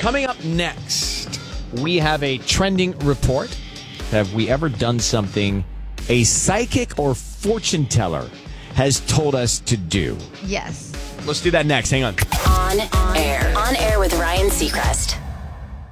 Coming up next, we have a trending report. Have we ever done something a psychic or fortune teller has told us to do? Yes. Let's do that next. Hang on. On air with Ryan Seacrest.